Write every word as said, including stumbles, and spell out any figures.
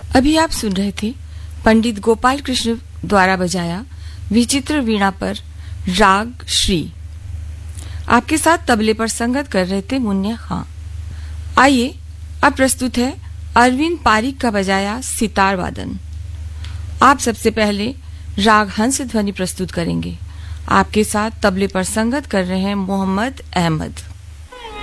अभी आप सुन रहे थे पंडित गोपाल कृष्ण द्वारा बजाया विचित्र वीणा पर राग श्री। आपके साथ तबले पर संगत कर रहे थे मुन्ना खां। आइए अब प्रस्तुत है अरविंद पारिक का बजाया सितार वादन। आप सबसे पहले राग हंस ध्वनि प्रस्तुत करेंगे। आपके साथ तबले पर संगत कर रहे हैं मोहम्मद अहमद।